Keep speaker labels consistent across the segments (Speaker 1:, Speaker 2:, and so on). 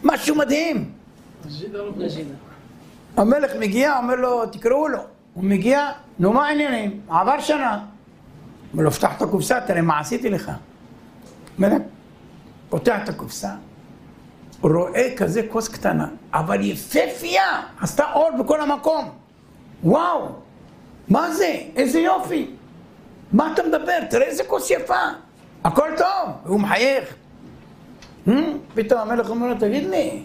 Speaker 1: משהו מדהים. המלך מגיע, אומר לו, תקראו לו. הוא מגיע, נו מה העניינים? עבר שנה. אומר לו, פתח את הקופסה, תראה מה עשיתי לך. מלך, פותח את הקופסה, הוא רואה כזה כוס קטנה, אבל יפהפייה, עשתה אור בכל המקום. וואו, מה זה? איזה יופי. מה אתה מדבר? תראה איזה כוס יפה. הכל טוב. והוא מחייך. פתאום המלך אומר לו, תגיד לי,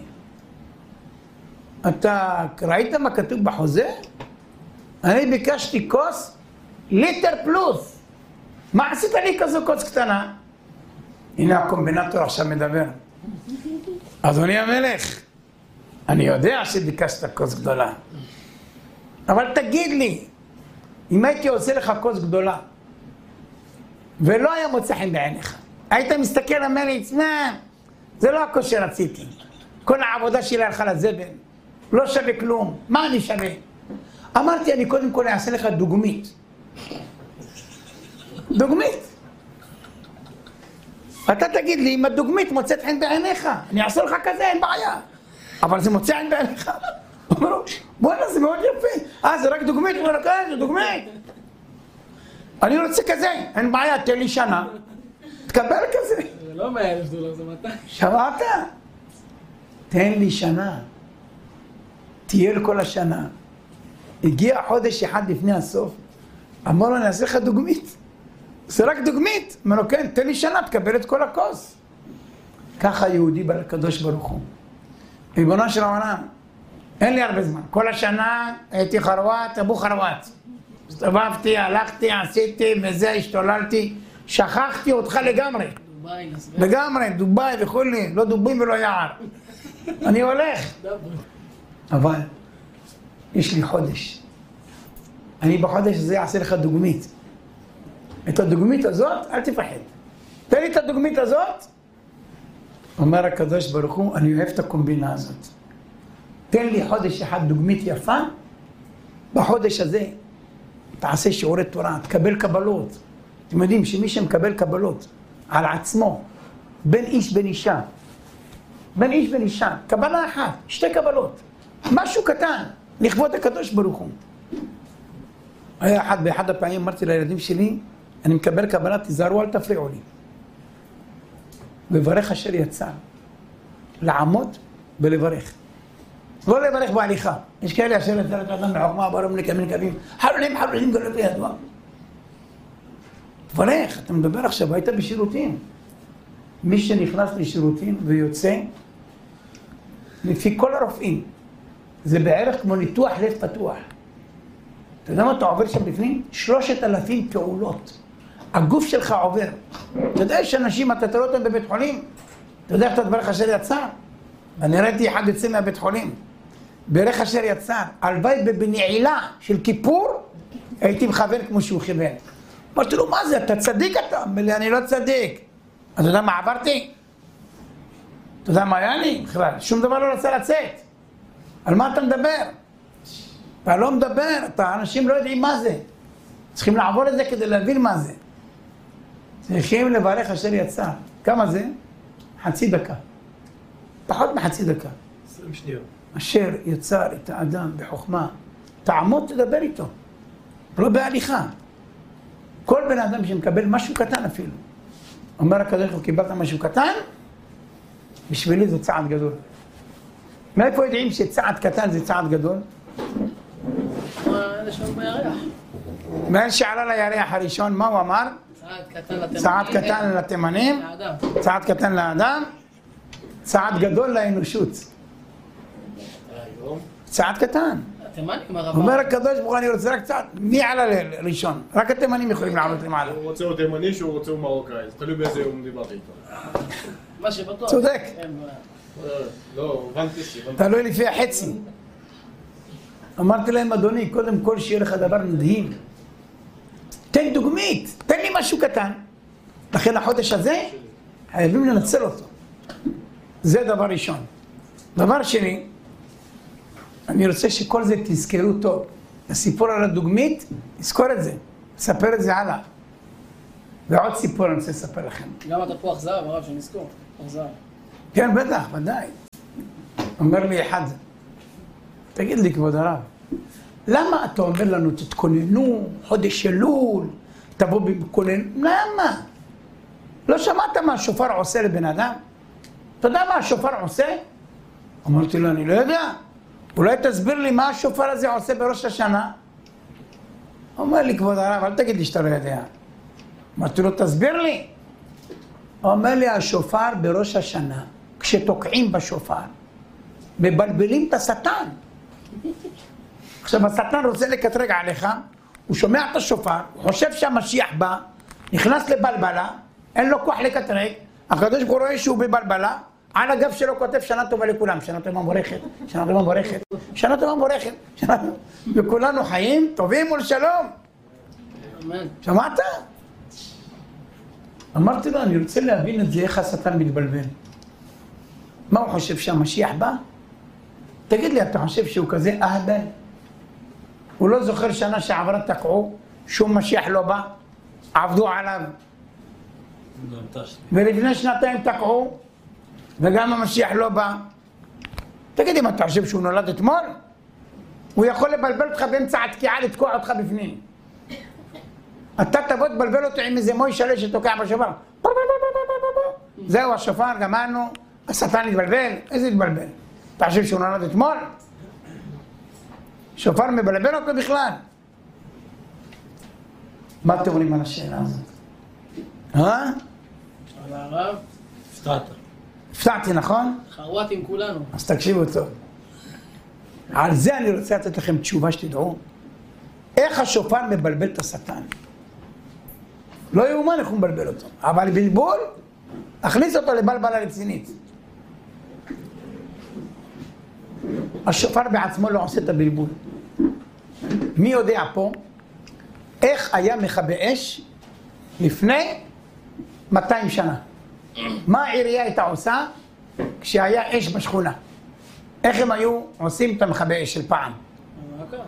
Speaker 1: אתה ראית מה כתוב בחוזה? אני ביקשתי כוס ליטר פלוס. מה עשית לי כזו כוס קטנה? הנה הקומבינטור עכשיו מדבר. אדוני המלך, אני יודע שביקשת כוס גדולה, אבל תגיד לי, אם הייתי עושה לך כוס גדולה ולא היה מוצא חן בעיניך, היית מסתכל המליץ, זה לא הכוס שרציתי, כל העבודה שלי הלכה לזבל, לא שווה כלום, מה אני שווה? אמרתי, אני קודם כל אעשה לך דוגמית. דוגמית. אתה תגיד לי, אם הדוגמית מוצאת חן בעיניך, אני אעשה לך כזה, אין בעיה. אבל זה מוצא חן בעיניך. הוא אומר לו, בוא'נה, זה מאוד יפה. זה רק דוגמית? הוא אומר לו, כן, זה דוגמית. אני רוצה כזה, אין בעיה, תן לי שנה. תקבל כזה.
Speaker 2: זה לא $100,000, זה 200.
Speaker 1: שמעת? תן לי שנה. תהיה לכל השנה. הגיע חודש אחד לפני הסוף, אמר לו, אני אעשה לך דוגמית. זה רק דוגמית. אמר לו, כן, תן לי שנה, תקבל את כל הכוס. ככה יהודי בא לקדוש ברוך הוא. ריבונו של העולם, אין לי הרבה זמן. כל השנה הייתי חרוואט, אבו חרוואט. הסתובבתי, הלכתי, עשיתי, וזה, השתוללתי. שכחתי אותך לגמרי. לגמרי, דובאי וכולי, לא דובים ולא יער. אני הולך. אבל יש לי חודש. אני בחודש הזה אעשה לך דוגמית. את הדוגמית הזאת, אל תפחד. תן לי את הדוגמית הזאת. אומר הקדוש ברוך הוא, אני אוהב את הקומבינה הזאת. תן לי חודש אחד דוגמית יפה. בחודש הזה תעשה שיעורי תורה, תקבל קבלות. אתם יודעים שמי שמקבל קבלות על עצמו, בין איש בין אישה, בין איש בין אישה, קבלה אחת, 2 קבלות. משהו קטן, לכבוד הקדוש ברוך הוא. היה באחד הפעמים אמרתי לילדים שלי, אני מקבל קבלה, תיזהרו, אל תפריעו לי. וברך אשר יצא, לעמוד ולברך. לא לברך בהליכה. יש כאלה אשר יצא את האדם בחוכמה, ברום לקמים קווים, חלולים גלופי ידוע. תברך, אתה מדבר עכשיו, היית בשירותים. מי שנכנס לשירותים ויוצא, לפי כל הרופאים, זה בערך כמו ניתוח לב פתוח. אתה יודע מה אתה עובר שם בפנים? 3,000 פעולות. הגוף שלך עובר. אתה יודע שאנשים, אתה תראה אותם בבית חולים? אתה יודע איך אתה תברך אשר יצא? אני ראיתי אחד יוצא מהבית חולים. ברך אשר יצא, הלוואי בנעילה של כיפור, הייתי מכוון כמו שהוא כיוון. אמרתי לו, מה זה? אתה צדיק אתה? אמר לי, אני לא צדיק. אתה יודע מה עברתי? אתה יודע מה היה לי? בכלל, שום דבר לא רצה לצאת. על מה אתה מדבר? אתה לא מדבר, אנשים לא יודעים מה זה. צריכים לעבור את זה כדי להבין מה זה. צריכים לברך אשר יצא. כמה זה? חצי דקה. פחות מחצי דקה.
Speaker 2: 20 שניות.
Speaker 1: אשר יצר את האדם בחוכמה, תעמוד תדבר איתו. לא בהליכה. כל בן אדם שמקבל משהו קטן אפילו. אומר הקדוש ברוך הוא, קיבלת משהו קטן? בשבילי זה צעד גדול. מאיפה יודעים שצעד קטן זה צעד גדול?
Speaker 2: אלה שם בירח.
Speaker 1: מאין שעלה לירח הראשון, מה הוא אמר? צעד קטן לתימנים, צעד קטן לאדם, צעד גדול לאנושות. צעד קטן. אומר הקדוש ברוך הוא, אני רוצה רק צעד. מי עלה ראשון? רק התימנים יכולים לעלות למעלה.
Speaker 3: הוא רוצה הוא תימני שהוא רוצה הוא מרוקאי, אז תלוי באיזה יום דיברתי איתו.
Speaker 2: מה שבטוח.
Speaker 1: צודק.
Speaker 3: לא, הבנתי.
Speaker 1: תלוי לפי החצי. אמרתי להם, אדוני, קודם כל שיהיה לך דבר מדהים. תן דוגמית, תן לי משהו קטן. לכן החודש הזה, חייבים לנצל אותו. זה דבר ראשון. דבר שני, אני רוצה שכל זה תזכרו טוב. הסיפור על הדוגמית, תזכור את זה. ספר את זה הלאה. ועוד סיפור אני רוצה לספר לכם.
Speaker 2: גם התפוח זהב, הרב, שנזכור. תפוח זהב.
Speaker 1: כן, בטח, ודאי. אומר לי אחד, תגיד לי כבוד הרב, למה אתה אומר לנו תתכוננו, חודש אלול, תבוא בכונן, למה? לא שמעת מה השופר עושה לבן אדם? אתה יודע מה השופר עושה? אמרתי לו, אני לא יודע. אולי תסביר לי מה השופר הזה עושה בראש השנה? אומר לי, כבוד הרב, אל תגיד לי שאתה לא יודע. אמרתי לו, תסביר לי. אומר לי, השופר בראש השנה, כשתוקעים בשופר, מבלבלים את השטן. עכשיו, השטן רוצה לקטרג עליך, הוא שומע את השופר, הוא חושב שהמשיח בא, נכנס לבלבלה, אין לו כוח לקטרג, הקדוש ברוך הוא רואה שהוא בבלבלה, על הגב שלו כותב שנה טובה לכולם, שנה טובה מבורכת, שנה טובה מבורכת, שנה טובה מבורכת, וכולנו חיים טובים ולשלום.
Speaker 2: אמן.
Speaker 1: שמעת? אמרתי לו, אני רוצה להבין את זה, איך השטן מתבלבל. מה הוא חושב, שהמשיח בא? תגיד לי, אתה חושב שהוא כזה אהבל? הוא לא זוכר שנה שעברה תקעו, שום משיח לא בא, עבדו עליו. ולפני שנתיים תקעו, וגם המשיח לא בא. תגיד לי, מה אתה חושב שהוא נולד אתמול? הוא יכול לבלבל אותך באמצע התקיעה, לתקוע אותך בפנים. אתה תבוא תבלבל אותו עם איזה מוי שלש שתוקע בשופר. זהו השופר, גמרנו, השטן התבלבל. איזה התבלבל? אתה חושב שהוא נולד אתמול? שופר מבלבל אותו בכלל. מה אתם אומרים על השאלה הזאת?
Speaker 2: על הרב?
Speaker 3: הפתעת.
Speaker 1: הפתעתי, נכון?
Speaker 2: חרוט עם כולנו.
Speaker 1: אז תקשיבו טוב. על זה אני רוצה לתת לכם תשובה שתדעו. איך השופר מבלבל את השטן? לא יאומן איך הוא מבלבל אותו. אבל בלבול, הכניס אותו לבלבלה רצינית. השופר בעצמו לא עושה את הבלבול. מי יודע פה איך היה מכבה אש לפני 200 שנה? מה העירייה הייתה עושה כשהיה אש בשכונה? איך הם היו עושים את המכבה אש של פעם?
Speaker 2: מה קרה?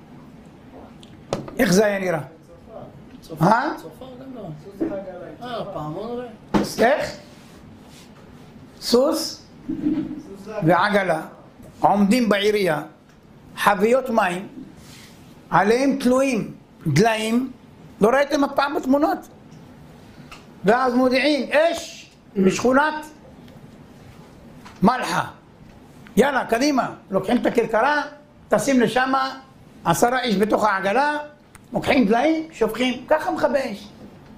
Speaker 1: איך זה היה נראה?
Speaker 2: צופר גם לא. פעמון רואה.
Speaker 1: איך? סוס ועגלה עומדים בעירייה, חביות מים, עליהם תלויים דליים, לא ראיתם אף פעם בתמונות? ואז מודיעים, אש בשכונת מלחה. יאללה, קדימה, לוקחים את הכרכרה, טסים לשם, 10 איש בתוך העגלה, לוקחים דליים, שופכים, ככה מכבה אש.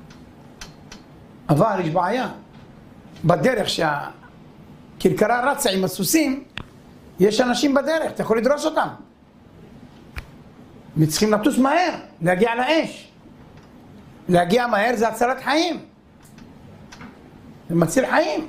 Speaker 1: אבל יש בעיה, בדרך שהכרכרה רצה עם הסוסים, יש אנשים בדרך, אתה יכול לדרוס אותם. וצריכים לטוס מהר, להגיע לאש. להגיע מהר זה הצלת חיים. זה מציל חיים.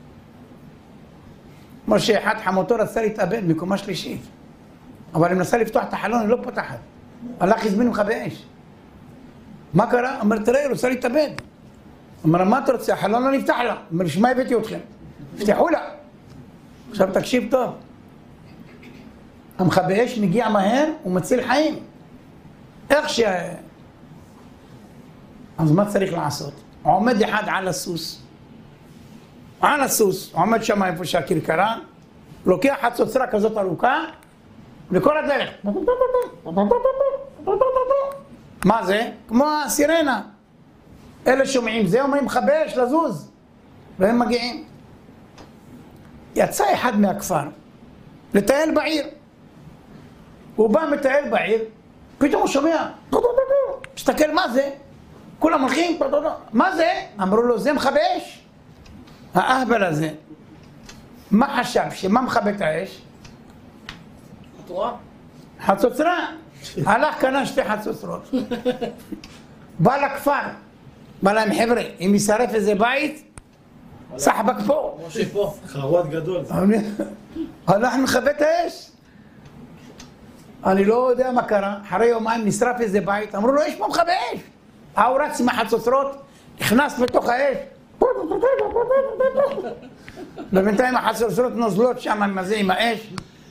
Speaker 1: כמו שאחד חמותו רצה להתאבד מקומה שלישית. אבל אם נסה לפתוח את החלון, היא לא פותחת. הלך הזמין מכבה אש. מה קרה? אמר, תראה, היא רוצה להתאבד. אמר, מה אתה רוצה? החלון לא נפתח לה. אמר, שמה הבאתי אתכם? פתחו לה. עכשיו תקשיב טוב. המכבה אש מגיע מהר, הוא מציל חיים. איך אז מה צריך לעשות? עומד אחד על הסוס. על הסוס, עומד שם איפה שהכרכרה, לוקח חצוצרה כזאת ארוכה, לכל הדרך. מה זה? כמו הסירנה. אלה שומעים זה, אומרים מכבה אש לזוז. והם מגיעים. יצא אחד מהכפר, לטייל בעיר. הוא בא מטייל בעיר, פתאום הוא שומע, מסתכל מה זה? כולם הולכים, מה זה? אמרו לו, זה מכבה אש. האהבל הזה, מה חשב? שמה מכבה את האש?
Speaker 2: התורה?
Speaker 1: חצוצרה. הלך קנה 2 חצוצרות. בא לכפר, בא להם חבר'ה, אם ישרף איזה בית, סחבק פה.
Speaker 2: משה פה.
Speaker 3: חרוט גדול.
Speaker 1: הלך מכבה את האש. אני לא יודע מה קרה, אחרי יומיים נשרף איזה בית, אמרו לו, יש פה מכבה אש. הוא רץ עם החצוצרות, נכנס לתוך האש. ובינתיים החצוצרות נוזלות שם עם האש.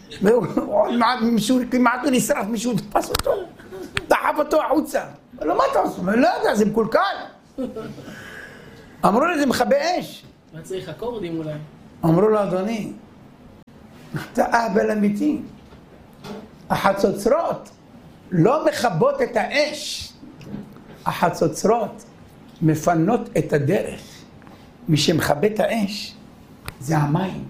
Speaker 1: כמעט הוא נשרף, מישהו תפס אותו, דחף אותו החוצה. לא, מה אתה עושה? לא יודע, זה מקולקל. אמרו לו, זה מכבה אש.
Speaker 2: מה צריך אקורדים אולי?
Speaker 1: אמרו לו, אדוני, אתה אהבל אמיתי. החצוצרות לא מכבות את האש. החצוצרות מפנות את הדרך. מי שמכבה את האש זה המים.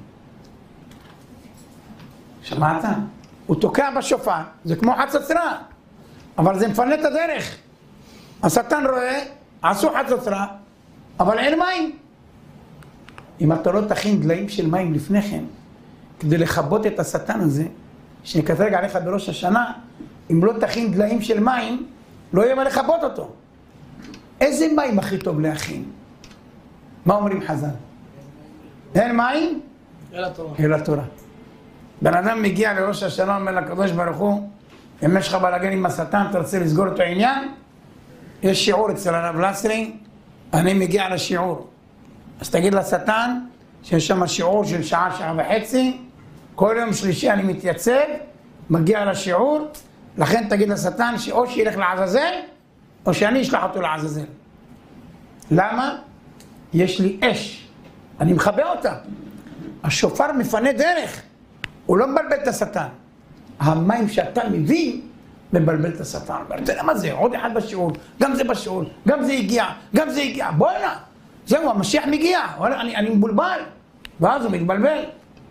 Speaker 1: שמעת? הוא תוקע בשופר, זה כמו חצוצרה, אבל זה מפנה את הדרך. השטן רואה, עשו חצוצרה, אבל אין מים. אם אתה לא תכין דליים של מים לפני כן, כדי לכבות את השטן הזה, שנקטרג עליך בראש השנה, אם לא תכין דליים של מים, לא יהיה מה לכבות אותו. איזה מים הכי טוב להכין? מה אומרים חז"ל? אין מים?
Speaker 2: אל התורה.
Speaker 1: אל התורה. בן אדם מגיע לראש השנה, אומר לקדוש ברוך הוא, אם יש לך בלגן עם השטן, אתה רוצה לסגור אותו עניין? יש שיעור אצל הרב לסרי, אני מגיע לשיעור. אז תגיד לשטן, שיש שם שיעור של שעה, שעה וחצי, כל יום שלישי אני מתייצב, מגיע לשיעור, לכן תגיד לשטן שאו שילך לעזאזל, או שאני אשלח אותו לעזאזל. למה? יש לי אש, אני מכבה אותה. השופר מפנה דרך, הוא לא מבלבל את השטן. המים שאתה מביא, מבלבל את השטן. אתה יודע מה זה? עוד אחד בשיעור, גם זה בשיעור, גם זה הגיע, גם זה הגיע. בוא הנה, זהו, המשיח מגיע, אני מבולבל. ואז הוא מתבלבל.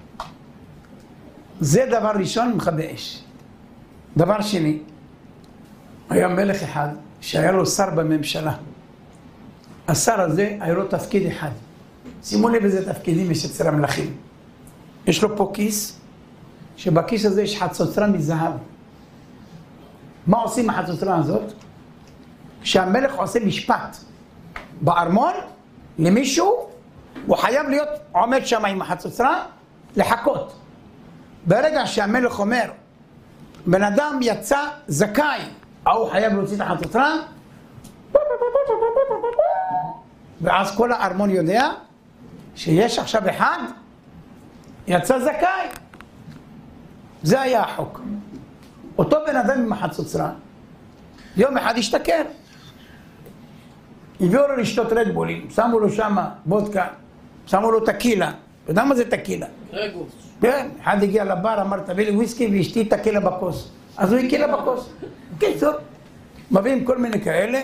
Speaker 1: זה דבר ראשון, מכבה אש. דבר שני, היה מלך אחד שהיה לו שר בממשלה. השר הזה היה לו תפקיד אחד. שימו לב איזה תפקידים יש אצל המלכים. יש לו פה כיס, שבכיס הזה יש חצוצרה מזהב. מה עושים החצוצרה הזאת? כשהמלך עושה משפט בארמון למישהו, הוא חייב להיות עומד שם עם החצוצרה, לחכות. ברגע שהמלך אומר, בן אדם יצא זכאי, הוא חייב להוציא את החצוצרה, ואז כל הארמון יודע שיש עכשיו אחד, יצא זכאי. זה היה החוק. אותו בן אדם עם החצוצרה, יום אחד השתכר. הביאו לו לשתות רדבולים, שמו לו שם וודקה, שמו לו טקילה. אתה יודע מה זה טקילה?
Speaker 2: רגוס.
Speaker 1: כן, אחד הגיע לבר, אמר תביא לי וויסקי ואשתי טקילה בכוס. אז הוא הקילה בכוס. קיצור, מביאים כל מיני כאלה.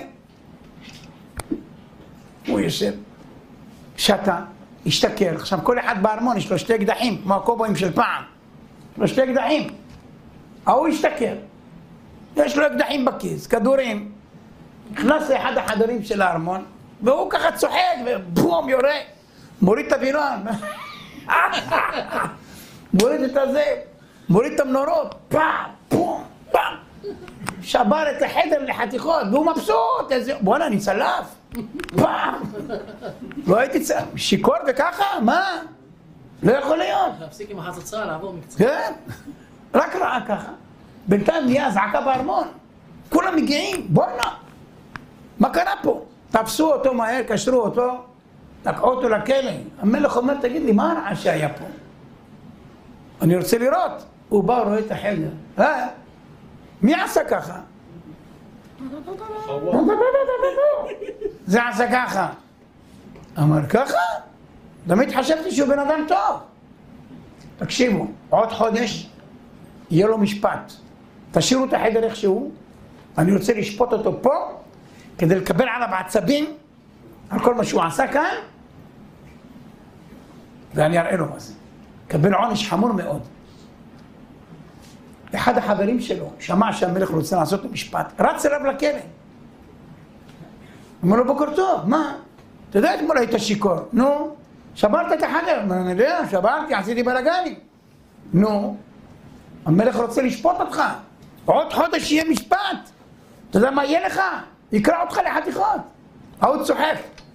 Speaker 1: הוא יושב, שתה, השתכר. עכשיו כל אחד בארמון יש לו שתי אקדחים, כמו הקובויים של פעם. יש לו שתי אקדחים. ההוא השתכר. יש לו אקדחים בכיס, כדורים. נכנס לאחד החדרים של הארמון, והוא ככה צוחק, ובום, יורה. מוריד את הווילון. מוריד את הזה, מוריד את המנורות. פעם, פום, פעם. שבר את החדר לחתיכות, והוא מבסוט. בוא'נה, אני צלף. פעם. לא הייתי צלף. שיקור וככה? מה? לא יכול להיות.
Speaker 2: להפסיק עם החצוצרה, לעבור מקצוע.
Speaker 1: כן, רק ראה ככה. בינתיים נהיה זעקה בארמון. כולם מגיעים, בוא'נה. מה קרה פה? תפסו אותו מהר, קשרו אותו, לקחו אותו לכלא. המלך אומר, תגיד לי, מה הרעש שהיה פה? אני רוצה לראות. הוא בא, רואה את החדר. מי עשה ככה? זה עשה ככה. אמר ככה? תמיד חשבתי שהוא בן אדם טוב. תקשיבו, עוד חודש יהיה לו משפט. תשאירו את החדר איכשהו, אני רוצה לשפוט אותו פה, כדי לקבל עליו עצבים, על כל מה שהוא עשה כאן, ואני אראה לו מה זה. קבל עונש חמור מאוד. אחד החברים שלו שמע שהמלך רוצה לעשות לו משפט, רץ אליו לכלא. אמר לו, בוקר טוב, מה? אתה יודע, אתמול היית שיכור. נו, שברת את החדר. אני יודע, שברתי, עשיתי בלגנים. נו, המלך רוצה לשפוט אותך. עוד חודש יהיה משפט. אתה יודע מה יהיה לך? יקרא אותך לחתיכות. ההוא צוחק.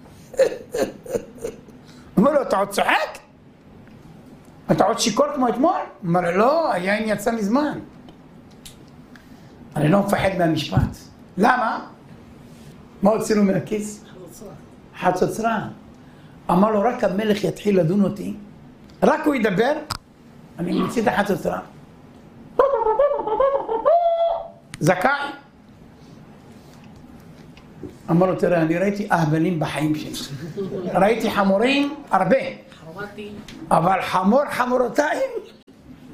Speaker 1: אמר לו, אתה עוד צוחק? אתה עוד שיכור כמו אתמול? אמר לו, לא, היין יצא מזמן. אני לא מפחד מהמשפט. למה? מה הוצאנו מהכיס? חצוצרה. אמר לו, רק המלך יתחיל לדון אותי, רק הוא ידבר, אני מוציא את החצוצרה. זכאי. אמר לו, תראה, אני ראיתי אהבלים בחיים שלי. ראיתי חמורים הרבה. אבל חמור חמורותיים,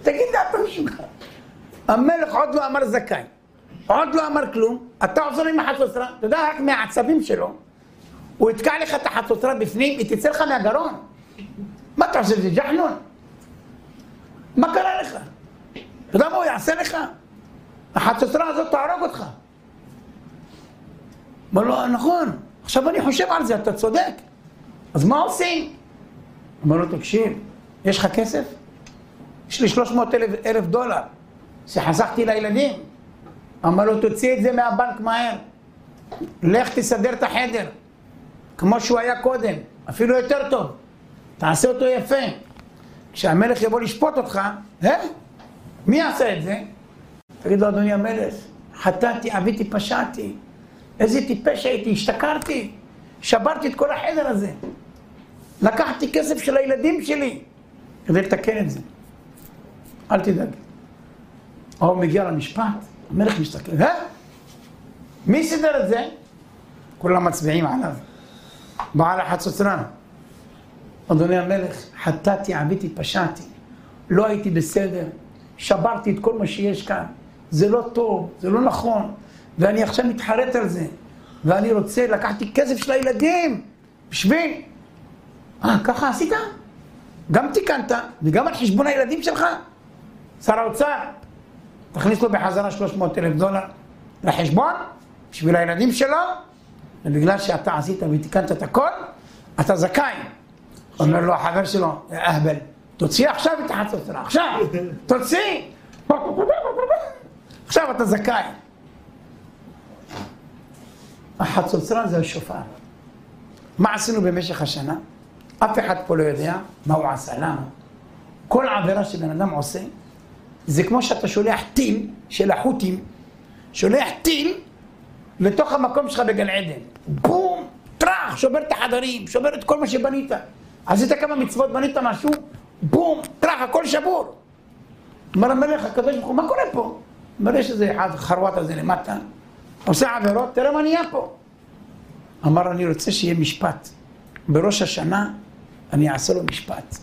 Speaker 1: תגיד אתה משוגע. המלך עוד לא אמר זכאי, עוד לא אמר כלום, אתה עוזר עם החצוצרה, אתה יודע, רק מהעצבים שלו, הוא יתקע לך את החצוצרה בפנים, היא תצא לך מהגרון. מה אתה חושב, זה ג'חנון? מה קרה לך? אתה יודע מה הוא יעשה לך? החצוצרה הזאת תהרוג אותך. אמר לו, נכון, עכשיו אני חושב על זה, אתה צודק. אז מה עושים? אמר לו, תקשיב, יש לך כסף? יש לי 300,000 דולר שחסכתי לילדים. אמר לו, תוציא את זה מהבנק מהר. לך תסדר את החדר, כמו שהוא היה קודם, אפילו יותר טוב. תעשה אותו יפה. כשהמלך יבוא לשפוט אותך, מי יעשה את זה? תגיד לו, אדוני המלך, חטאתי, עוויתי, פשעתי. איזה טיפש הייתי, השתכרתי. שברתי את כל החדר הזה. לקחתי כסף של הילדים שלי כדי לתקן את זה. אל תדאג. הוא מגיע למשפט, המלך מסתכל, מי סידר את זה? כולם מצביעים עליו. בעל החצוצרה. אדוני המלך, חטאתי, עוויתי, פשעתי. לא הייתי בסדר. שברתי את כל מה שיש כאן. זה לא טוב, זה לא נכון. ואני עכשיו מתחרט על זה. ואני רוצה, לקחתי כסף של הילדים. בשביל. ככה עשית? גם תיקנת, וגם על חשבון הילדים שלך. שר האוצר, תכניס לו בחזרה 300,000 דולר לחשבון, בשביל הילדים שלו, ובגלל שאתה עשית ותיקנת את הכל, אתה זכאי. אומר לו החבר שלו, אהבל, תוציא עכשיו את החצוצרה, עכשיו, תוציא. עכשיו אתה זכאי. החצוצרה זה השופר. מה עשינו במשך השנה? אף אחד פה לא יודע מה הוא עשה. למה? כל עבירה שבן אדם עושה, זה כמו שאתה שולח טיל של החות'ים, שולח טיל לתוך המקום שלך בגן עדן. בום, טרח, שובר את החדרים, שובר את כל מה שבנית. עשית כמה מצוות, בנית משהו, בום, טרח, הכל שבור. אמר המלך הקדוש ברוך הוא, מה קורה פה? אומר, יש איזה אחד חרוט הזה למטה, עושה עבירות, תראה מה נהיה פה. אמר, אני רוצה שיהיה משפט. בראש השנה אני אעשה לו משפט.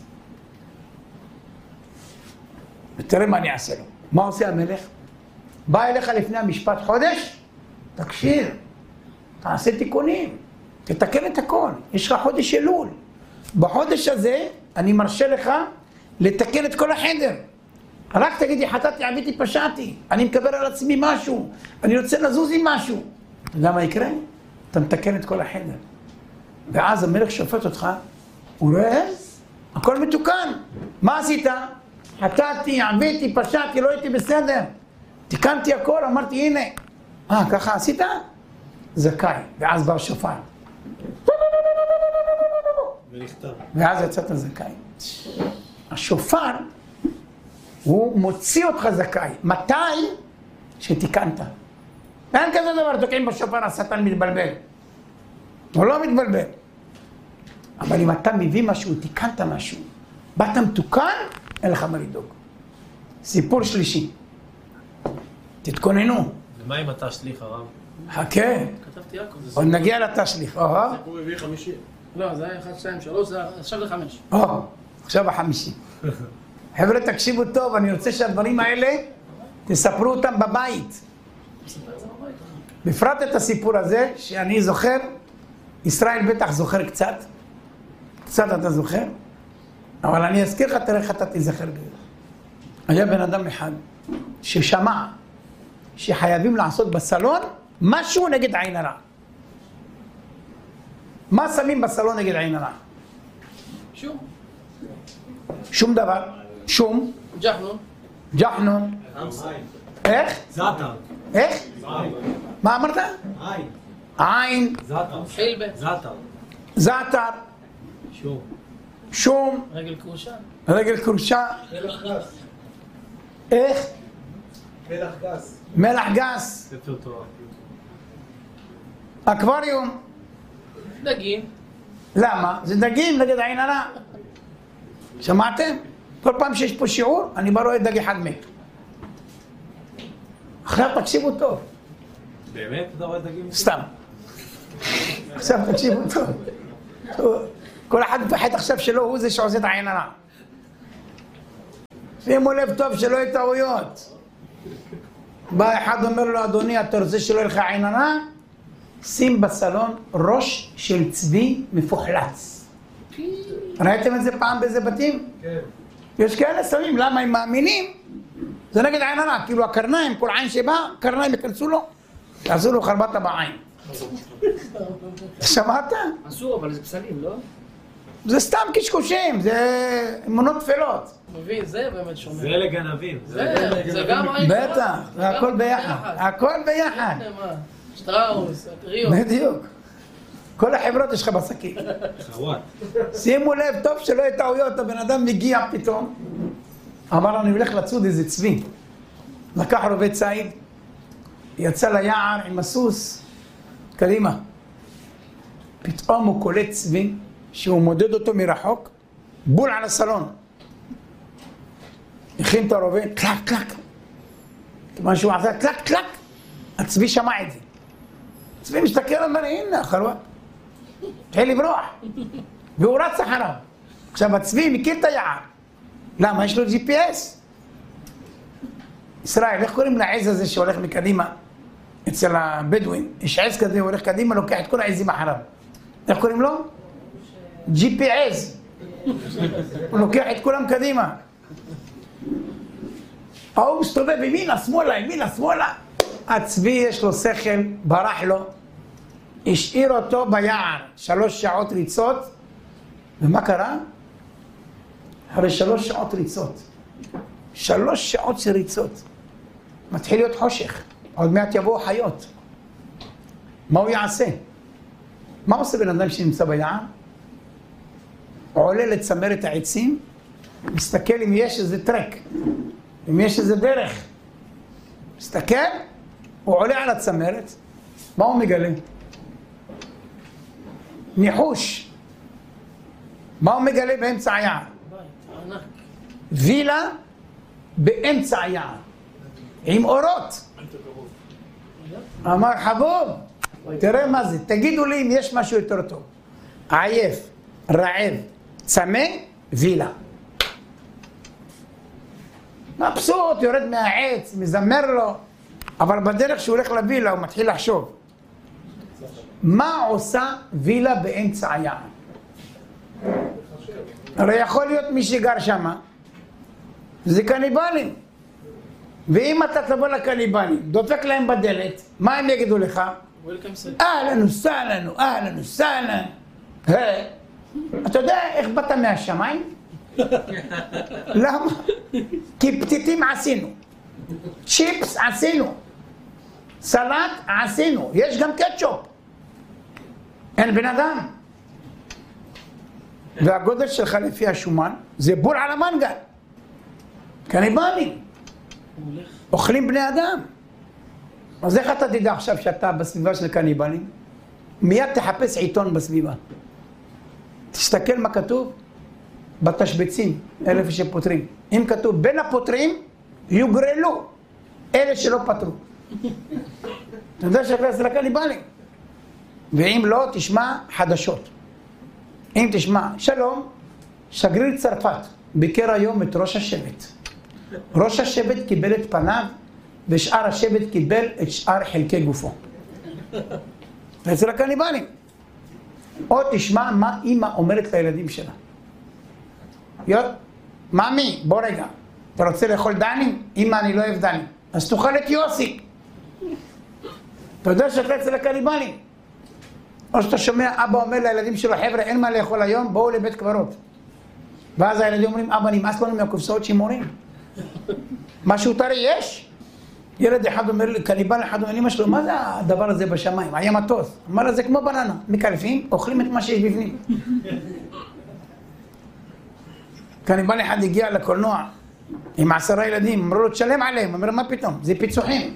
Speaker 1: ותראה מה אני אעשה לו. מה עושה המלך? בא אליך לפני המשפט חודש, תקשיב, תעשה תיקונים, תתקן את הכל. יש לך חודש אלול. בחודש הזה אני מרשה לך לתקן את כל החדר. רק תגידי, חטאתי, עוויתי, פשעתי. אני מקבל על עצמי משהו. אני רוצה לזוז עם משהו. אתה יודע מה יקרה? אתה מתקן את כל החדר. ואז המלך שופט אותך, הוא רואה, הכל מתוקן. מה עשית? חטאתי, עוויתי, פשעתי, לא הייתי בסדר. תיקנתי הכל, אמרתי, הנה. ככה עשית? זכאי. ואז בא השופר.
Speaker 3: ונכתב.
Speaker 1: ואז יצאת זכאי. השופר, הוא מוציא אותך זכאי. מתי? שתיקנת. אין כזה דבר, תוקעים בשופר, השטן מתבלבל. הוא לא מתבלבל. אבל אם אתה מביא משהו, תיקנת משהו, באת מתוקן, אין לך מה לדאוג. סיפור שלישי. תתכוננו.
Speaker 4: ומה אם אתה שליח הרב?
Speaker 1: חכה.
Speaker 2: כתבתי יעקב, זה
Speaker 1: עוד נגיע לתשליך.
Speaker 3: סיפור רביעי חמישי.
Speaker 2: לא, זה היה 1, 2, 3, עכשיו זה 5.
Speaker 1: עכשיו החמישי. חבר'ה, תקשיבו טוב, אני רוצה שהדברים האלה, תספרו אותם בבית. בפרט את הסיפור הזה, שאני זוכר, ישראל בטח זוכר קצת אתה זוכר, אבל אני אזכיר לך, תראה איך אתה תזכר. היה בן אדם אחד ששמע שחייבים לעשות בסלון משהו נגד עין הרע. מה שמים בסלון נגד עין הרע? שום דבר. שום. ג'חנון. איך?
Speaker 4: זאטר.
Speaker 1: איך? מה אמרת?
Speaker 4: עין.
Speaker 1: עין.
Speaker 4: זאטר.
Speaker 2: חילבה.
Speaker 4: זאטר.
Speaker 1: זעתר.
Speaker 4: שום.
Speaker 1: שום.
Speaker 2: רגל קרושה.
Speaker 1: רגל קרושה.
Speaker 3: מלח גס.
Speaker 1: איך?
Speaker 3: מלח גס.
Speaker 1: מלח גס.
Speaker 4: ספר תורה.
Speaker 1: אקווריום.
Speaker 2: דגים.
Speaker 1: למה? זה דגים נגד עין הרע. שמעתם? כל פעם שיש פה שיעור, אני בא רואה דג אחד מת. עכשיו תקשיבו טוב.
Speaker 4: באמת? אתה רואה דגים?
Speaker 1: סתם. עכשיו תקשיבו טוב. כל אחד מפחד עכשיו שלא הוא זה שעושה את העין הרע. שימו לב טוב שלא יהיו טעויות. בא אחד אומר לו, אדוני, אתה רוצה שלא יהיה לך עין הרע? שים בסלון ראש של צבי מפוחלץ. ראיתם את זה פעם באיזה בתים?
Speaker 3: כן.
Speaker 1: יש כאלה שמים, למה הם מאמינים? זה נגד עין הרע, כאילו הקרניים, כל עין שבא, קרניים יכנסו לו, יעשו לו חרבטה בעין. שמעת?
Speaker 2: אסור, אבל זה פסלים, לא?
Speaker 1: זה סתם קשקושים, זה אמונות תפלות.
Speaker 2: מבין, זה באמת שומר.
Speaker 4: זה לגנבים.
Speaker 2: זה גם עין.
Speaker 1: בטח, זה הכל ביחד, הכל ביחד.
Speaker 2: שטראוס, ריו.
Speaker 1: בדיוק. כל החברות יש לך בשקית.
Speaker 4: חוואט.
Speaker 1: שימו לב טוב שלא יהיו טעויות, הבן אדם מגיע פתאום. אמר לנו, אני הולך לצוד איזה צבי. לקח רובה ציד, יצא ליער עם הסוס, קדימה. פתאום הוא קולט צבי, שהוא מודד אותו מרחוק, בול על הסלון. הכין את הרובה, קלק, קלק. כיוון שהוא עשה קלק, קלק, הצבי שמע את זה. הצבי מסתכל, אומר, הנה, חלוט. התחיל לברוח. והוא רץ אחריו. עכשיו, הצבי מכיר את היער. למה? יש לו GPS. ישראל, איך קוראים לעז הזה שהולך מקדימה? אצל הבדואים. יש עז כזה, הוא הולך קדימה, לוקח את כל העזים אחריו. איך קוראים לו? GPS. הוא לוקח את כולם קדימה. ההוא מסתובב ימינה, שמאלה, ימינה, שמאלה. הצבי יש לו שכל, ברח לו. השאיר אותו ביער 3 שעות ריצות. ומה קרה? אחרי 3 שעות ריצות. 3 שעות של ריצות. מתחיל להיות חושך. עוד מעט יבואו חיות. מה הוא יעשה? מה עושה בן אדם שנמצא ביער? הוא עולה לצמרת העצים, מסתכל אם יש איזה טרק, אם יש איזה דרך. מסתכל, הוא עולה על הצמרת, מה הוא מגלה? ניחוש. מה הוא מגלה באמצע היער? וילה באמצע היער, עם אורות. אמר חבוב, תראה מה זה, תגידו לי אם יש משהו יותר טוב. עייף, רעב, צמא, וילה. מבסוט, יורד מהעץ, מזמר לו, אבל בדרך שהוא הולך לווילה הוא מתחיל לחשוב. מה עושה וילה באמצע היער? הרי יכול להיות מי שגר שמה, זה קניבלים. ואם אתה תבוא לקניבלים, דופק להם בדלת, מה הם יגידו לך? אהלן וסהלן, אהלן וסהלן. אתה יודע איך באת מהשמיים? למה? כי פתיתים עשינו, צ'יפס עשינו, סלט עשינו, יש גם קטשופ. אין בן אדם. והגודל שלך לפי השומן זה בול על המנגל. קניבלים אוכלים בני אדם. אז איך אתה תדע עכשיו שאתה בסביבה של קניבלים? מיד תחפש עיתון בסביבה, תסתכל מה כתוב בתשבצים, אלה שפותרים. אם כתוב בין הפותרים יוגרלו אלה שלא פתרו. אתה יודע שאתה אצל הקניבלים. ואם לא, תשמע חדשות. אם תשמע, שלום, שגריר צרפת ביקר היום את ראש השבט. ראש השבט קיבל את פניו, ושאר השבט קיבל את שאר חלקי גופו. אצל הקניבלים. או תשמע מה אמא אומרת לילדים שלה. ממי, בוא רגע, אתה רוצה לאכול דני? אמא, אני לא אוהב דני. אז תאכל את יוסי. אתה יודע שאתה אצל הקניבלים. או שאתה שומע, אבא אומר לילדים שלו, חבר'ה, אין מה לאכול היום, בואו לבית קברות. ואז הילדים אומרים, אבא, נמאס לנו מהקופסאות שימורים. משהו טרי יש? ילד אחד אומר לי, קניבל אחד אומר לי, אמא שלו, מה זה הדבר הזה בשמיים? היה מטוס. אמר לה, זה כמו בננה. מקלפים, אוכלים את מה שיש בפנים. קניבל אחד הגיע לקולנוע עם 10 ילדים, אמרו לו, תשלם עליהם. אומר, מה פתאום? זה פיצוחים.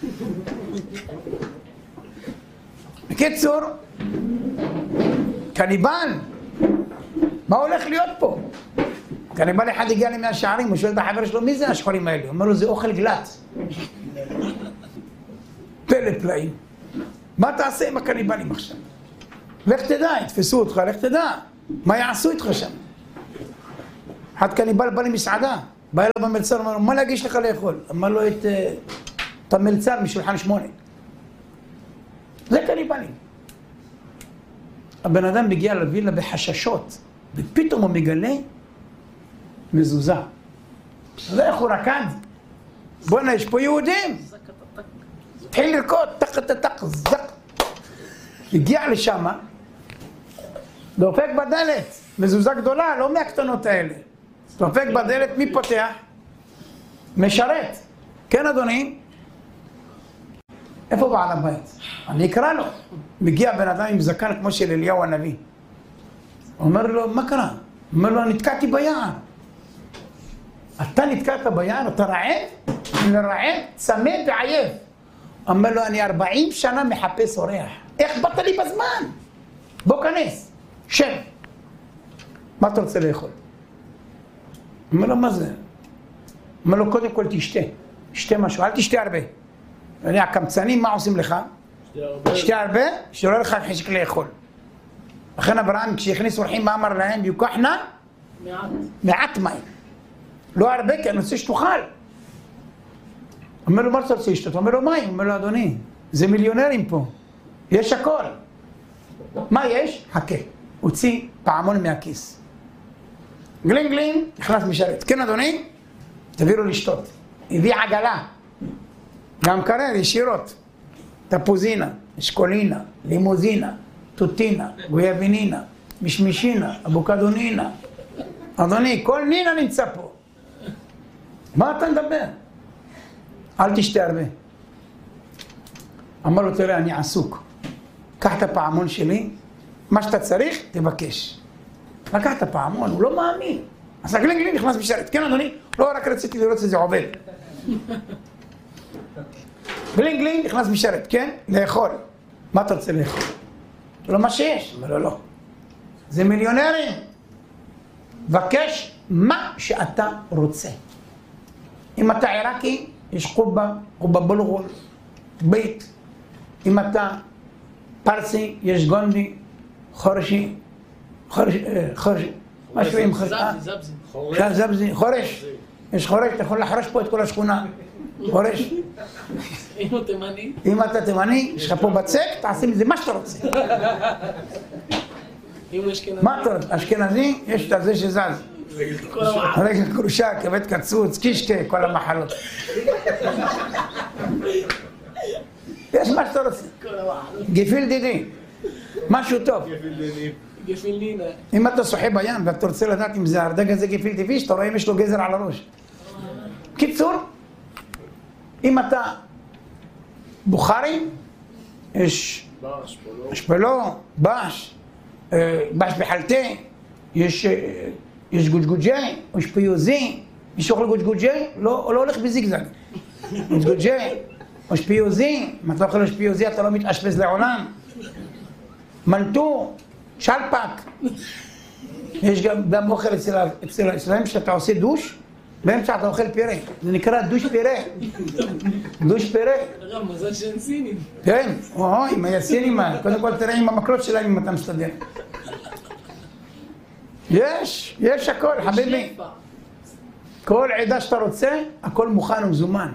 Speaker 1: בקיצור, קניבל, מה הולך להיות פה? קניבל אחד הגיע לי מהשערים, הוא שואל את החבר שלו, מי זה השחורים האלה? הוא אומר לו, זה אוכל גלת. פלא פלאים. מה תעשה עם הקניבלים עכשיו? לך תדע, יתפסו אותך, לך תדע. מה יעשו איתך שם? אחד קניבל בא למסעדה, בא אליו המלצר, אמר לו, מה להגיש לך לאכול? אמר לו את המלצר משולחן 8. זה קניבלים. הבן אדם מגיע לווילה בחששות, ופתאום הוא מגלה מזוזה. זה איך הוא רקד? בוא'נה, יש פה יהודים. התחיל לרקוד, טק, זק. הגיע לשם, דופק בדלת, מזוזה גדולה, לא מהקטנות האלה. דופק בדלת, מי פותח? משרת. כן, אדוני? איפה בעל הבית? אני אקרא לו. מגיע בן אדם עם זקן כמו של אליהו הנביא. אומר לו, מה קרה? אומר לו, נתקעתי ביער. אתה נתקעת ביער, אתה רעב? אני רעב, צמא ועייף. אומר לו, אני 40 שנה מחפש אורח. איך באת לי בזמן? בוא כנס, שב. מה אתה רוצה לאכול? אומר לו, מה זה? אומר לו, קודם כל תשתה. תשתה משהו, אל תשתה הרבה. הקמצנים, מה עושים לך? תשתה הרבה, שלא לך חשק לאכול. לכן אברהם, כשהכניס אורחים, מה אמר להם? יוקחנה? מעט מים. לא הרבה, כי אני רוצה שתאכל. אומר לו, מה אתה רוצה לשתות? אומר לו, מים. אומר לו, אדוני, זה מיליונרים פה. יש הכל. מה יש? חכה. הוציא פעמון מהכיס. גלין גלין, נכנס משרת. כן, אדוני? תביא לו לשתות. הביא עגלה. גם קרר, ישירות. תפוזינה, אשכולינה, לימוזינה, טוטינה, גויאבינינה, משמישינה, אבוקדונינה. אדוני, כל נינה נמצא פה. מה אתה מדבר? אל תשתה הרבה. אמר לו, תראה, אני עסוק. קח את הפעמון שלי, מה שאתה צריך, תבקש. לקח את הפעמון, הוא לא מאמין. אז הגלין גלין נכנס בשרת. כן, אדוני? לא, רק רציתי לראות שזה עובד. גלין גלין נכנס בשרת, כן? לאכול. מה אתה רוצה לאכול? לא מה שיש. אומר לו, לא. זה מיליונרים. בקש מה שאתה רוצה. אם אתה עיראקי, יש חובה בולגול, בית. אם אתה פרסי, יש גונדי, חורשי, משהו עם זבזי, חורש. יש חורש, אתה יכול לחרש פה את כל השכונה. חורש.
Speaker 2: אם הוא תימני?
Speaker 1: אם אתה תימני, יש לך פה בצק, תעשה מזה מה שאתה רוצה.
Speaker 2: אם הוא אשכנזי?
Speaker 1: מה אתה רוצה? אשכנזי, יש את זה שזז. רגל קרושה, כבד קצוץ, קישקה, כל המחלות. יש מה שאתה רוצה. גפיל דידי, משהו טוב.
Speaker 2: גפיל נינה.
Speaker 1: אם אתה שוחה בים ואתה רוצה לדעת אם זה הרדג הזה גפיל טבעי, שאתה רואה אם יש לו גזר על הראש. קיצור, אם אתה בוכרי, יש אשפלו, בש בחלטה, יש גוג'ג'י, יש פיוזי, מי שאוכל גוג'ג'י לא הולך בזיגזג. גוג'ג'י, יש פיוזי, אם אתה אוכל פיוזי אתה לא מתאשפז לעולם. מלטו, שלפק. יש גם אוכל אצלם שאתה עושה דוש, באמצע אתה אוכל פירה. זה נקרא דוש פירה. דוש פירה.
Speaker 2: מזל שאין סינים.
Speaker 1: כן, אוי, עם היסינים, קודם כל תראה עם המקלות שלהם אם אתה מסתדר. יש הכל, חביבי. כל עדה שאתה רוצה, הכל מוכן ומזומן.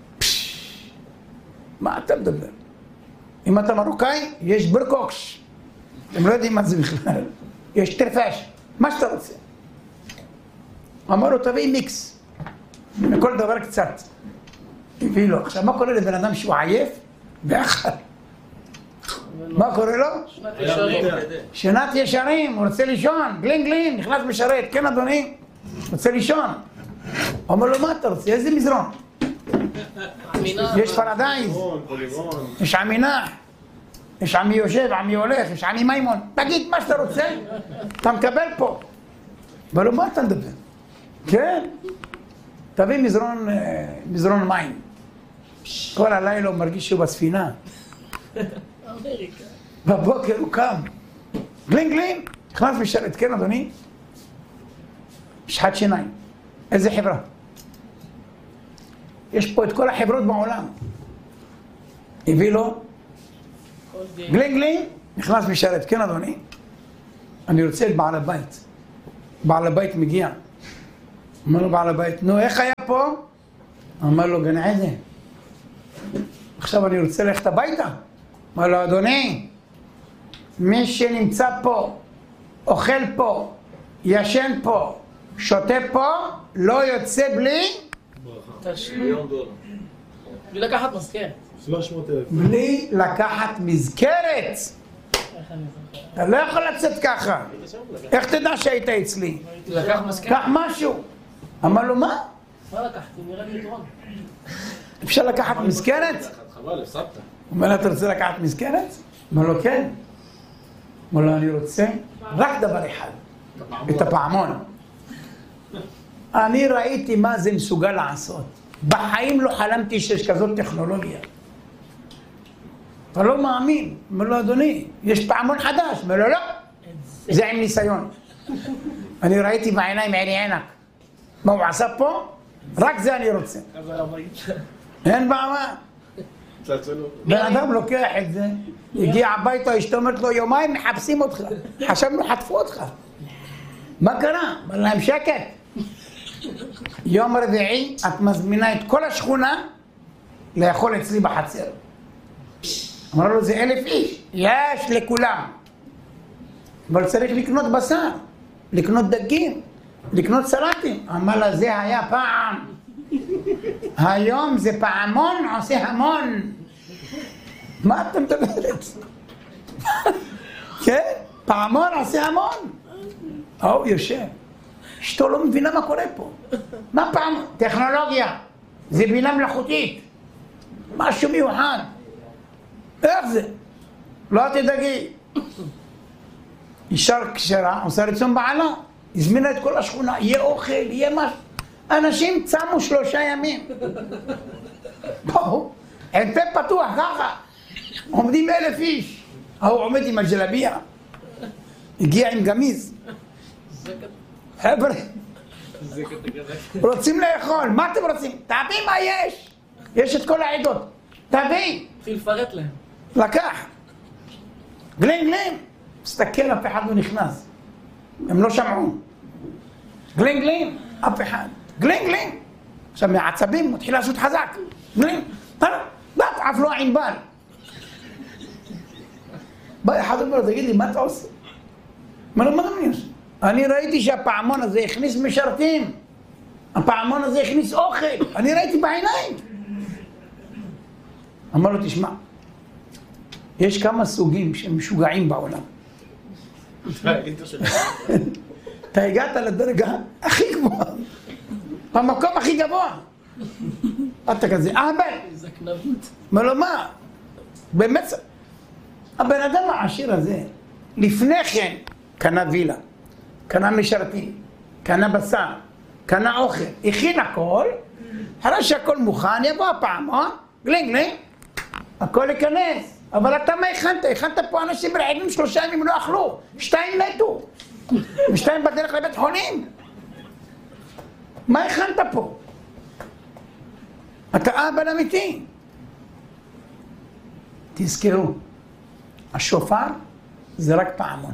Speaker 1: מה אתה מדבר? אם אתה מרוקאי, יש ברקוקש. אתם לא יודעים מה זה בכלל. יש טרפש, מה שאתה רוצה. אמר לו, תביא מיקס. מכל דבר קצת. הביא לו. עכשיו, מה קורה לבן אדם שהוא עייף? ואכל. מה קורה לו?
Speaker 2: שנת ישרים.
Speaker 1: שנת ישרים, הוא רוצה לישון. גלין גלין, נכנס משרת. כן, אדוני? רוצה לישון. אומר לו, מה אתה רוצה? איזה מזרון? יש פרדייז. יש עמינה. יש עמי יושב, עמי הולך, יש עמי מימון. תגיד מה שאתה רוצה, אתה מקבל פה. אבל מה אתה מדבר? כן? תביא מזרון מים. כל הלילה הוא מרגיש שהוא בספינה.
Speaker 2: אמריקה.
Speaker 1: בבוקר הוא קם. גלין גלין, נכנס משרת. כן, אדוני? משחת שיניים. איזה חברה? יש פה את כל החברות בעולם. הביא לו גלין גלין, נכנס משרת. כן, אדוני? אני רוצה את בעל הבית. בעל הבית מגיע. אמר לו בעל הבית, נו, איך היה פה? אמר לו, גן עדן. עכשיו אני רוצה ללכת הביתה. אמר לו, אדוני, מי שנמצא פה, אוכל פה, ישן פה, שותה פה, לא יוצא בלי?
Speaker 2: תשלום. בלי לקחת מזכרת.
Speaker 3: 300,000.
Speaker 1: בלי לקחת מזכרת.
Speaker 2: איך אני זוכר?
Speaker 1: אתה לא יכול לצאת ככה. איך תדע שהיית אצלי?
Speaker 2: לקח מזכרת?
Speaker 1: קח משהו. אמר לו, מה?
Speaker 2: מה לקחתי? נראה לי יתרון.
Speaker 1: אפשר לקחת מזכרת?
Speaker 3: חבל, הפסדת.
Speaker 1: הוא אומר לו, אתה רוצה לקחת מזכרת? אמר לו, כן. אמר לו, אני רוצה רק דבר אחד, את הפעמון. אני ראיתי מה זה מסוגל לעשות. בחיים לא חלמתי שיש כזאת טכנולוגיה. אתה לא מאמין. אומר לו, אדוני, יש פעמון חדש. אומר לו, לא, זה עם ניסיון. אני ראיתי בעיניים עיני עינק. מה הוא עשה פה? רק זה אני רוצה. אין בעיה. בן אדם לוקח את זה, הגיע הביתה, אשתו אומרת לו, יומיים מחפשים אותך. חשבנו חטפו אותך. מה קרה? אמר להם שקט. יום רביעי את מזמינה את כל השכונה לאכול אצלי בחצר. אמר לו, זה 1,000 איש. יש לכולם. אבל צריך לקנות בשר, לקנות דגים, לקנות סלטים. אמר לה, זה היה פעם. היום זה פעמון עושה המון. מה אתה מדברת? כן? פעמון עושה המון. הוא יושב. אשתו לא מבינה מה קורה פה. מה פעמון? טכנולוגיה. זה בינה מלאכותית. משהו מיוחד. איך זה? לא תדאגי. אישה כשרה, עושה רצון בעלה. הזמינה את כל השכונה. יהיה אוכל, יהיה משהו. אנשים צמו 3 ימים. בואו, עם פה פתוח ככה. עומדים 1,000 איש. הוא עומד עם הג'לביה. הגיע עם גמיז. חבר'ה, רוצים לאכול, מה אתם רוצים? תביא מה יש. יש את כל העדות. תביא.
Speaker 2: התחיל לפרט להם.
Speaker 1: לקח. גלין גלין. מסתכל, אף אחד לא נכנס. הם לא שמעו. גלין גלין, אף אחד. גלין גלין. עכשיו מהעצבים מתחיל לעשות חזק. גלין. עף לו ענבל. בא אחד אומר, תגיד לי, מה אתה עושה? מה אתה עושה? אני ראיתי שהפעמון הזה הכניס משרתים. הפעמון הזה הכניס אוכל. אני ראיתי בעיניים. אמר לו, תשמע, יש כמה סוגים שהם משוגעים בעולם. אתה הגעת לדרגה הכי גבוהה. במקום הכי גבוה. אתה כזה, אהבל.
Speaker 2: איזה קנאות.
Speaker 1: אומר לו, מה? באמת, הבן אדם העשיר הזה, לפני כן, קנה וילה, קנה משרתים, קנה בשר, קנה אוכל, הכין הכל, אחרי שהכל מוכן, יבוא הפעמון, גלינג גלינג, הכל ייכנס. אבל אתה מה הכנת? הכנת פה אנשים רעבים 3 ימים לא אכלו, 2 מתו, 2 בדרך לבית חולים. מה הכנת פה? אתה אבן אמיתי. תזכרו, השופר זה רק פעמון.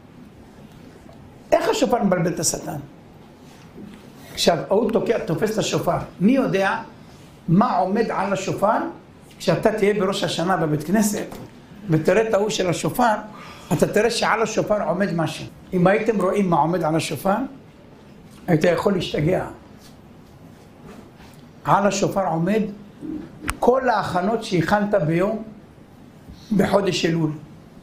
Speaker 1: איך השופר מבלבל את השטן? עכשיו, הוא תופס את השופר. מי יודע מה עומד על השופר? כשאתה תהיה בראש השנה בבית כנסת ותראה את ההוא של השופר, אתה תראה שעל השופר עומד משהו. אם הייתם רואים מה עומד על השופר, היית יכול להשתגע. על השופר עומד כל ההכנות שהכנת ביום בחודש אלול.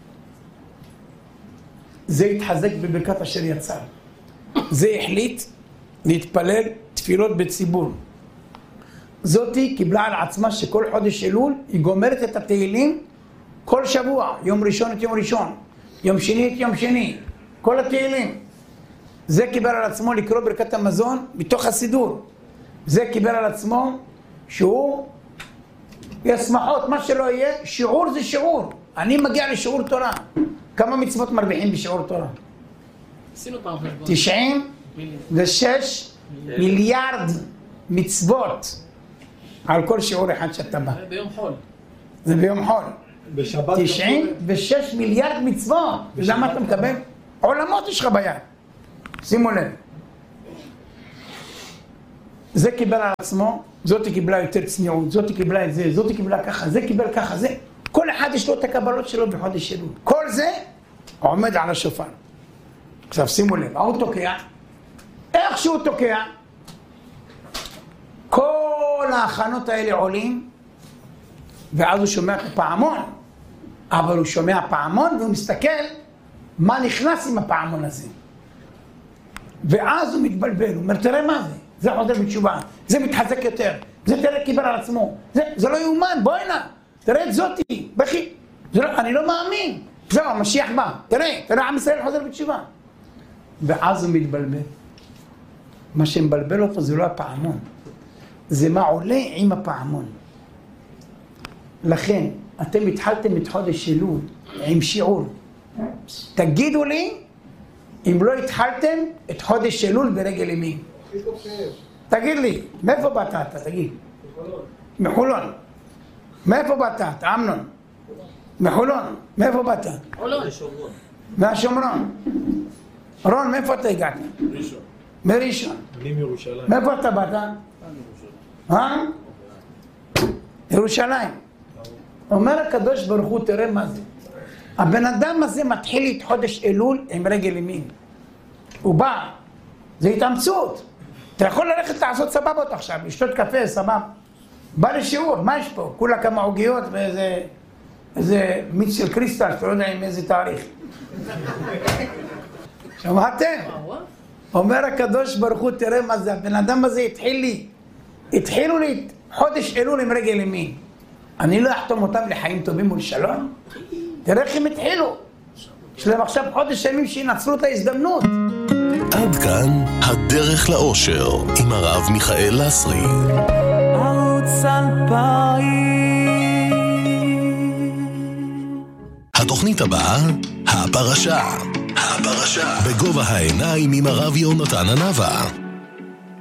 Speaker 1: זה התחזק בברכת אשר יצא. זה החליט להתפלל תפילות בציבור. זאתי קיבלה על עצמה שכל חודש אלול היא גומרת את התהילים כל שבוע, יום ראשון את יום ראשון, יום שני את יום שני, כל התהילים. זה קיבל על עצמו לקרוא ברכת המזון מתוך הסידור. זה קיבל על עצמו שהוא ישמחות, מה שלא יהיה, שיעור זה שיעור. אני מגיע לשיעור תורה. כמה מצוות מרוויחים בשיעור תורה?
Speaker 2: עשינו פעם חשבון.
Speaker 1: 96 מיליארד מצוות על כל שיעור אחד שאתה בא.
Speaker 2: זה ביום חול.
Speaker 1: זה ביום חול.
Speaker 3: בשבת
Speaker 1: 96 מיליארד מצוות. למה אתה מקבל? עולמות יש לך ביד. שימו לב. זה קיבל על עצמו, זאת קיבלה יותר צניעות, זאת קיבלה את זה, זאת קיבלה ככה, זה קיבל ככה, זה. כל אחד יש לו את הקבלות שלו בחודש אלול. כל זה עומד על השופר. עכשיו שימו לב, הוא תוקע, איך שהוא תוקע, כל ההכנות האלה עולים, ואז הוא שומע את הפעמון, אבל הוא שומע פעמון והוא מסתכל מה נכנס עם הפעמון הזה. ואז הוא מתבלבל, הוא אומר, תראה מה זה, זה חוזר בתשובה, זה מתחזק יותר, זה תראה קיבל על עצמו, זה לא יאומן, בוא הנה, תראה את זאתי, בכי, אני לא מאמין, זהו, המשיח בא, תראה, עם ישראל חוזר בתשובה. ואז הוא מתבלבל. מה שמבלבל אותו זה לא הפעמון, זה מה עולה עם הפעמון. לכן, אתם התחלתם את חודש אלול עם שיעור. תגידו לי, אם לא התחלתם את חודש אלול ברגל ימין. תגיד לי, מאיפה באת אתה? תגיד. מחולון. מאיפה באת אתה? אמנון. מחולון. מאיפה באת? מהשומרון. רון, מאיפה אתה הגעת?
Speaker 3: ראשון.
Speaker 1: מראשון.
Speaker 4: אני מירושלים.
Speaker 1: מאיפה אתה באת? ירושלים. אומר הקדוש ברוך הוא, תראה מה זה. הבן אדם הזה מתחיל את חודש אלול עם רגל ימין. הוא בא, זה התאמצות. אתה יכול ללכת לעשות סבבות עכשיו, לשתות קפה, סבב. בא לשיעור, מה יש פה? כולה כמה עוגיות ואיזה מיץ של קריסטל, שאתה לא יודע עם איזה תאריך. שמעתם? אומר הקדוש ברוך הוא, תראה מה זה, הבן אדם הזה התחילו לי חודש אלול עם רגל ימין. אני לא אחתום אותם לחיים טובים ולשלום? תראה איך הם התחילו. יש להם עכשיו חודש ימים שינצלו את ההזדמנות.
Speaker 5: עד כאן הדרך לאושר עם הרב מיכאל לסרי. ערוץ 2000. התוכנית הבאה, הפרשה בגובה העיניים עם הרב יונתן ענבה.